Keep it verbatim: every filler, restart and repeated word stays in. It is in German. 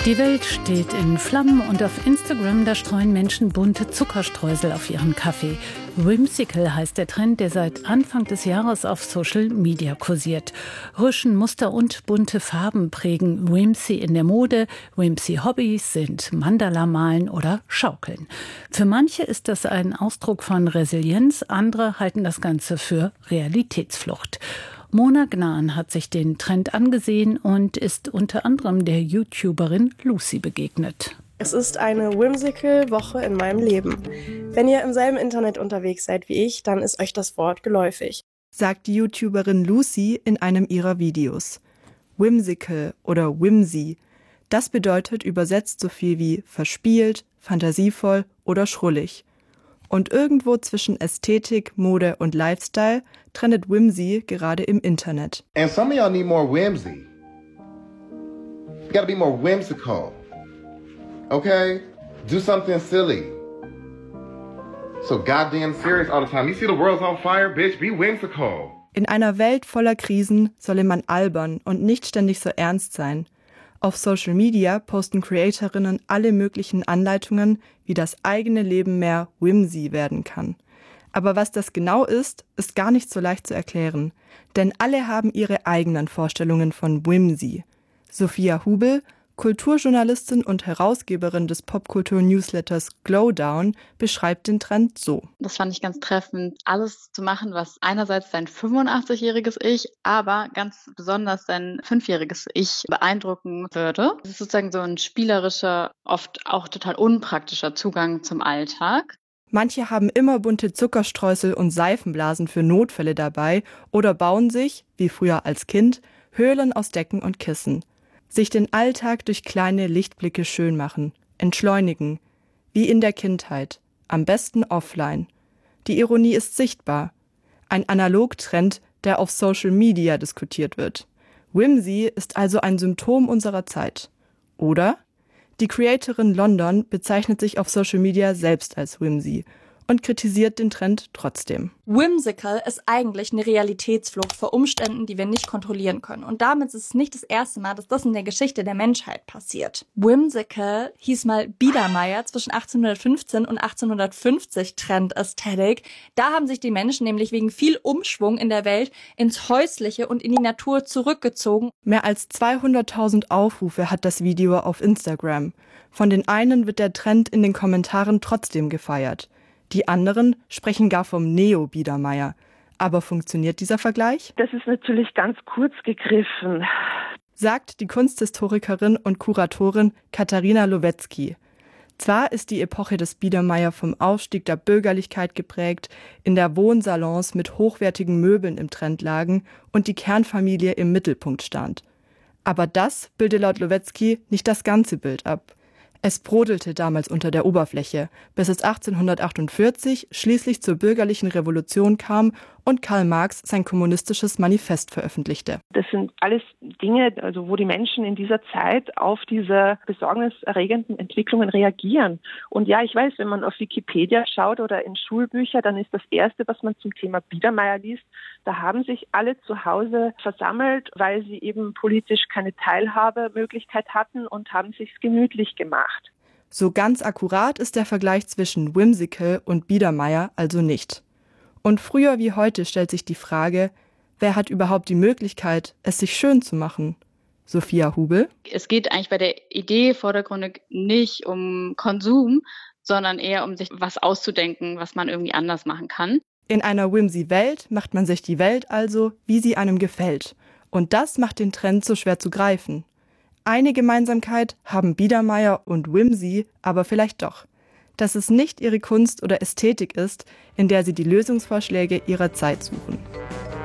Die Welt steht in Flammen und auf Instagram, da streuen Menschen bunte Zuckerstreusel auf ihren Kaffee. Whimsical heißt der Trend, der seit Anfang des Jahres auf Social Media kursiert. Rüschen Muster und bunte Farben prägen Whimsy in der Mode. Whimsy-Hobbys sind Mandala-Malen oder Schaukeln. Für manche ist das ein Ausdruck von Resilienz, andere halten das Ganze für Realitätsflucht. Mona Gnan hat sich den Trend angesehen und ist unter anderem der YouTuberin Lucy begegnet. Es ist eine Whimsical-Woche in meinem Leben. Wenn ihr im selben Internet unterwegs seid wie ich, dann ist euch das Wort geläufig, sagt die YouTuberin Lucy in einem ihrer Videos. Whimsical oder Whimsy, das bedeutet übersetzt so viel wie verspielt, fantasievoll oder schrullig. Und irgendwo zwischen Ästhetik, Mode und Lifestyle trendet Whimsy gerade im Internet. And some of y'all need more whimsy. You gotta be more whimsical. Okay? Do something silly. So goddamn serious all the time. You see the world's on fire, bitch? Be whimsical. In einer Welt voller Krisen solle man albern und nicht ständig so ernst sein. Auf Social Media posten Creatorinnen alle möglichen Anleitungen, wie das eigene Leben mehr whimsy werden kann. Aber was das genau ist, ist gar nicht so leicht zu erklären. Denn alle haben ihre eigenen Vorstellungen von Whimsy. Sophia Hubel, Kulturjournalistin und Herausgeberin des Popkultur-Newsletters Glowdown, beschreibt den Trend so. Das fand ich ganz treffend, alles zu machen, was einerseits sein fünfundachtzigjähriges Ich, aber ganz besonders sein fünfjähriges Ich beeindrucken würde. Das ist sozusagen so ein spielerischer, oft auch total unpraktischer Zugang zum Alltag. Manche haben immer bunte Zuckerstreusel und Seifenblasen für Notfälle dabei oder bauen sich, wie früher als Kind, Höhlen aus Decken und Kissen. Sich den Alltag durch kleine Lichtblicke schön machen, entschleunigen, wie in der Kindheit, am besten offline. Die Ironie ist sichtbar. Ein Analogtrend, der auf Social Media diskutiert wird. Whimsy ist also ein Symptom unserer Zeit. Oder? Die Creatorin London bezeichnet sich auf Social Media selbst als Whimsy und kritisiert den Trend trotzdem. Whimsical ist eigentlich eine Realitätsflucht vor Umständen, die wir nicht kontrollieren können. Und damit ist es nicht das erste Mal, dass das in der Geschichte der Menschheit passiert. Whimsical hieß mal Biedermeier zwischen achtzehnhundertfünfzehn und achtzehnhundertfünfzig Trend-Ästhetik. Da haben sich die Menschen nämlich wegen viel Umschwung in der Welt ins Häusliche und in die Natur zurückgezogen. Mehr als zweihunderttausend Aufrufe hat das Video auf Instagram. Von den einen wird der Trend in den Kommentaren trotzdem gefeiert. Die anderen sprechen gar vom Neo-Biedermeier. Aber funktioniert dieser Vergleich? Das ist natürlich ganz kurz gegriffen, sagt die Kunsthistorikerin und Kuratorin Katharina Lowetzki. Zwar ist die Epoche des Biedermeier vom Aufstieg der Bürgerlichkeit geprägt, in der Wohnsalons mit hochwertigen Möbeln im Trend lagen und die Kernfamilie im Mittelpunkt stand. Aber das bilde laut Lowetzki nicht das ganze Bild ab. Es brodelte damals unter der Oberfläche, bis es achtzehnhundertachtundvierzig schließlich zur bürgerlichen Revolution kam und Karl Marx sein kommunistisches Manifest veröffentlichte. Das sind alles Dinge, also wo die Menschen in dieser Zeit auf diese besorgniserregenden Entwicklungen reagieren. Und ja, ich weiß, wenn man auf Wikipedia schaut oder in Schulbücher, dann ist das Erste, was man zum Thema Biedermeier liest, da haben sich alle zu Hause versammelt, weil sie eben politisch keine Teilhabemöglichkeit hatten und haben sich's gemütlich gemacht. So ganz akkurat ist der Vergleich zwischen Whimsical und Biedermeier also nicht. Und früher wie heute stellt sich die Frage, wer hat überhaupt die Möglichkeit, es sich schön zu machen? Sophia Hubel? Es geht eigentlich bei der Idee vordergründig nicht um Konsum, sondern eher um sich was auszudenken, was man irgendwie anders machen kann. In einer Whimsy-Welt macht man sich die Welt also, wie sie einem gefällt. Und das macht den Trend so schwer zu greifen. Eine Gemeinsamkeit haben Biedermeier und Whimsy aber vielleicht doch. Dass es nicht ihre Kunst oder Ästhetik ist, in der sie die Lösungsvorschläge ihrer Zeit suchen.